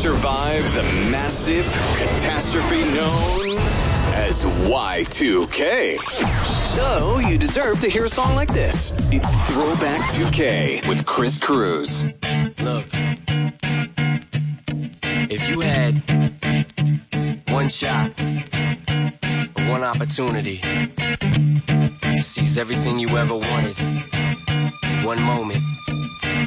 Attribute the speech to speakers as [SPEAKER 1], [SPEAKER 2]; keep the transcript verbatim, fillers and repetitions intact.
[SPEAKER 1] survive the massive catastrophe known as Y two K. So you deserve to hear a song like this. It's Throwback two K with Chris Cruz.
[SPEAKER 2] Look, if you had one shot, one opportunity to seize everything you ever wanted, one moment,